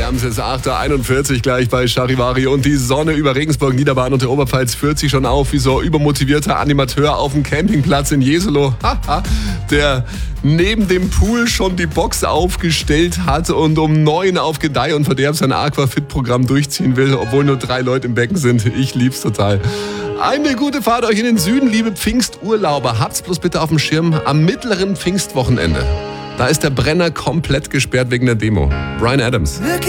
Wir haben es jetzt 8.41 Uhr gleich bei Charivari und die Sonne über Regensburg, Niederbayern und der Oberpfalz führt sich schon auf wie so ein übermotivierter Animateur auf dem Campingplatz in Jesolo, der neben dem Pool schon die Box aufgestellt hat und um 9 auf Gedeih und Verderb sein Aquafit-Programm durchziehen will, obwohl nur 3 Leute im Becken sind. Ich lieb's total. Eine gute Fahrt euch in den Süden, liebe Pfingsturlauber. Habt's bloß bitte auf dem Schirm am mittleren Pfingstwochenende. Da ist der Brenner komplett gesperrt wegen der Demo. Bryan Adams.